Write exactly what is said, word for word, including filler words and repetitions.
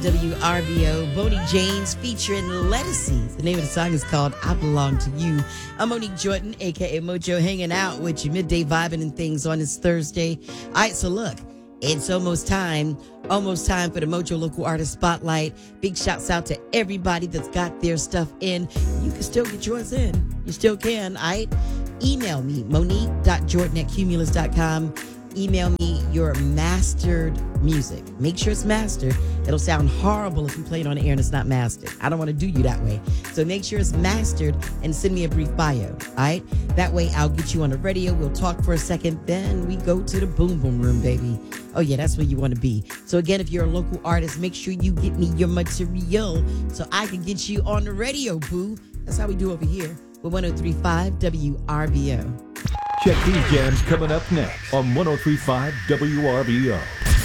W R B O, Boney James featuring Lettuces. The name of the song is called I Belong to You. I'm Monique Jordan, a k a. Mojo, hanging out with you, midday vibing and things on this Thursday. All right, so look, it's almost time, almost time for the Mojo Local Artist Spotlight. Big shouts out to everybody that's got their stuff in. You can still get yours in. You still can, all right? Email me, monique dot jordan at cumulus dot com. Email me your mastered music. Make sure it's mastered. It'll sound horrible if you play it on the air and it's not mastered. I don't want to do you that way. So make sure it's mastered and send me a brief bio. All right? That way I'll get you on the radio. We'll talk for a second. Then we go to the boom boom room, baby. Oh, yeah, that's where you want to be. So again, if you're a local artist, make sure you get me your material so I can get you on the radio, boo. That's how we do over here with one oh three point five W R B O. Check these jams coming up next on one oh three point five W R B O.